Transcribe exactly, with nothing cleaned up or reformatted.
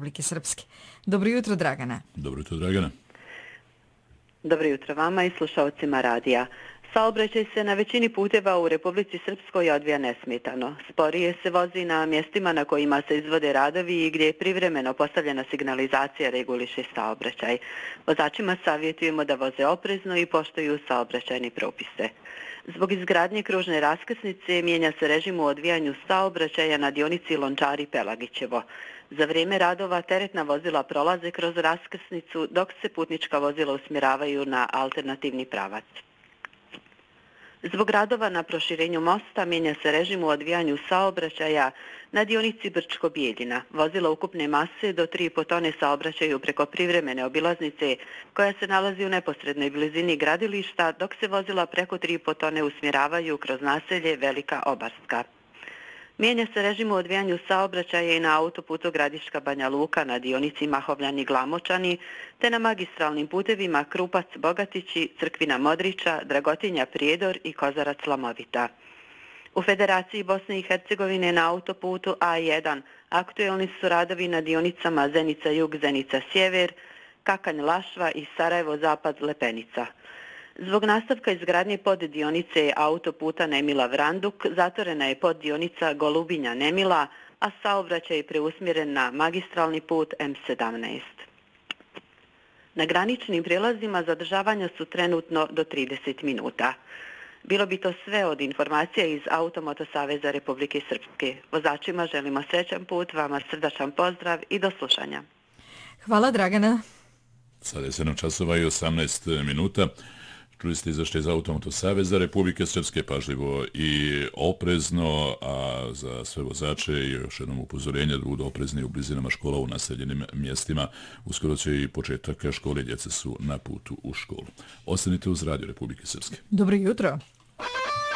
Republike Srpske. Dobro jutro, Dragana. Dobro jutro, Dragana. Dobro jutro vama i slušalcima radija. Saobraćaj se na većini puteva u Republici Srpskoj odvija nesmetano. Sporije se vozi na mjestima na kojima se izvode radovi i gdje je privremeno postavljena signalizacija reguliše saobraćaj. Vozačima savjetujemo da voze oprezno i poštuju saobraćajne propise. Zbog izgradnje kružne raskrsnice mijenja se režim u odvijanju saobraćaja na dionici Lončari-Pelagićevo. Za vrijeme radova teretna vozila prolaze kroz raskrsnicu dok se putnička vozila usmjeravaju na alternativni pravac. Zbog radova na proširenju mosta mijenja se režim u odvijanju saobraćaja na dionici Brčko-Bijeljina. Vozila ukupne mase do tri i po tone saobraćaju preko privremene obilaznice koja se nalazi u neposrednoj blizini gradilišta, dok se vozila preko tri i po tone usmjeravaju kroz naselje Velika Obarska. Mijenja se režim u odvijanju saobraćaja i na autoputu Gradiška Banja Luka na dionici Mahovljani-Glamočani, te na magistralnim putevima Krupac-Bogatići, Crkvina Modrića, Dragotinja-Prijedor i Kozarac-Lamovita. U Federaciji Bosne i Hercegovine na autoputu A jedan aktuelni su radovi na dionicama Zenica-Jug, Zenica-Sjever, Kakanj-Lašva i Sarajevo-Zapad-Lepenica. Zbog nastavka izgradnje poddionice autoputa Nemila-Vranduk zatvorena je poddionica Golubinja-Nemila, a saobraćaj je preusmjeren na magistralni put M sedamnaest. Na graničnim prijelazima zadržavanja su trenutno do trideset minuta. Bilo bi to sve od informacija iz Automoto Saveza Republike Srpske. Vozačima želimo srećan put, vama srdačan pozdrav i do slušanja. Hvala, Dragana. Sada je sedam časova i osamnaest minuta. Čuli ste izvješće iz Automoto Saveza Republike Srpske, pažljivo i oprezno, a za sve vozače još jednom upozorenje da budu oprezni u blizinama škola u naseljenim mjestima. Uskoro će i početak škole, djece su na putu u školu. Ostanite uz Radio Republike Srpske. Dobro jutro.